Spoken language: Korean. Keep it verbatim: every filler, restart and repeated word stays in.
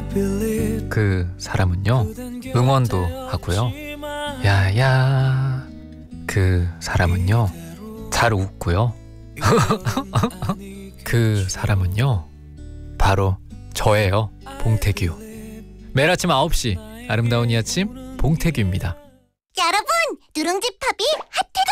그 사람은요, 응원도 하고요. 야야. 그 사람은요, 잘 웃고요. 그 사람은요, 바로 저예요. 봉태규. 매일 아침 아홉 시 아름다운 이 아침 봉태규입니다. 여러분, 누룽지 팝이 핫해졌어요.